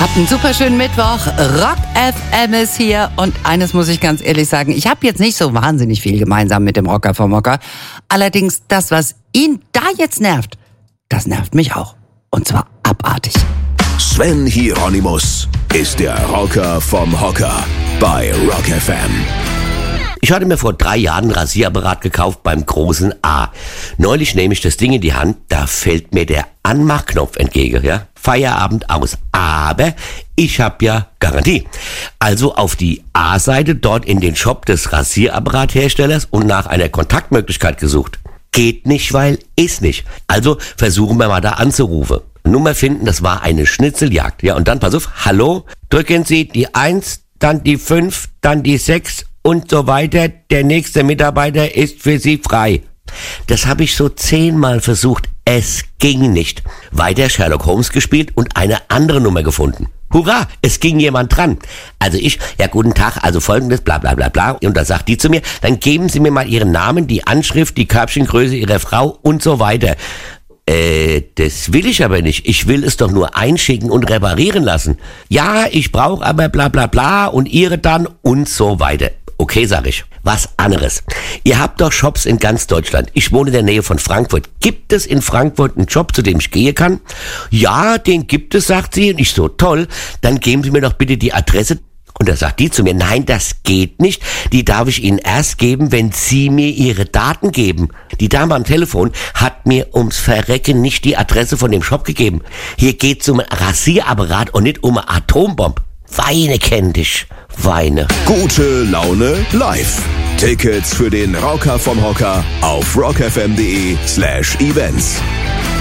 Habt einen super schönen Mittwoch. Rock FM ist hier und eines muss ich ganz ehrlich sagen, ich habe jetzt nicht so wahnsinnig viel gemeinsam mit dem Rocker vom Hocker. Allerdings das, was ihn da jetzt nervt, das nervt mich auch. Und zwar abartig. Sven Hieronymus ist der Rocker vom Hocker bei Rock FM. Ich hatte mir vor 3 Jahren einen Rasierapparat gekauft beim großen A. Neulich nehme ich das Ding in die Hand, da fällt mir der Anmachknopf entgegen, ja. Feierabend aus. Aber ich habe ja Garantie. Also auf die A-Seite, dort in den Shop des Rasierapparatherstellers und nach einer Kontaktmöglichkeit gesucht. Geht nicht, weil ist nicht. Also versuchen wir mal da anzurufen. Nummer finden, das war eine Schnitzeljagd. Ja, und dann, pass auf, hallo, drücken Sie die 1, dann die 5, dann die 6 und so weiter. Der nächste Mitarbeiter ist für Sie frei. Das habe ich so 10-mal versucht. Es ging nicht. Weiter Sherlock Holmes gespielt und eine andere Nummer gefunden. Hurra, es ging jemand dran. Also ich, ja guten Tag, also folgendes, bla bla bla bla. Und da sagt die zu mir, dann geben Sie mir mal Ihren Namen, die Anschrift, die Körbchengröße Ihrer Frau und so weiter. Das will ich aber nicht. Ich will es doch nur einschicken und reparieren lassen. Ja, ich brauche aber bla bla bla und Ihre dann und so weiter. Okay, sag ich. Was anderes. Ihr habt doch Shops in ganz Deutschland. Ich wohne in der Nähe von Frankfurt. Gibt es in Frankfurt einen Job, zu dem ich gehen kann? Ja, den gibt es, sagt sie. Und ich so, toll. Dann geben Sie mir doch bitte die Adresse. Und da sagt die zu mir, nein, das geht nicht. Die darf ich Ihnen erst geben, wenn Sie mir Ihre Daten geben. Die Dame am Telefon hat mir ums Verrecken nicht die Adresse von dem Shop gegeben. Hier geht's um ein Rasierapparat und nicht um eine Atombombe. Weine kenn dich. Weine. Gute Laune live. Tickets für den Rocker vom Hocker auf rockfm.de/events.